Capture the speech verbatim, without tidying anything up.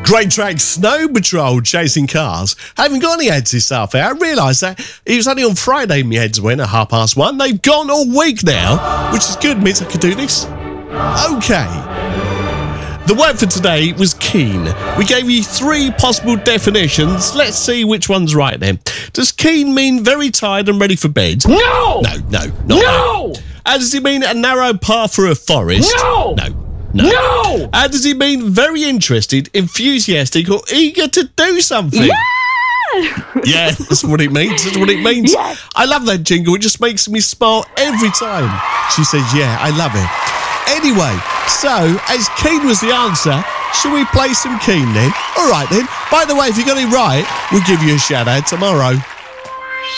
Great track, Snow Patrol, Chasing Cars. I haven't got any ads this half hour. I realised that it was only on Friday my ads went at half past one. They've gone all week now, which is good. Means I could do this. Okay. The word for today was keen. We gave you three possible definitions. Let's see which one's right then. Does keen mean very tired and ready for bed? No! No, no, not No! that. How does it mean a narrow path through a forest? No! No. No. No! How does it mean very interested, enthusiastic, or eager to do something? Yeah! Yeah, that's what it means. That's what it means. Yeah. I love that jingle. It just makes me smile every time. She says, yeah, I love it. Anyway, so, as keen was the answer, shall we play some keen then? All right then. By the way, if you got it right, we'll give you a shout out tomorrow.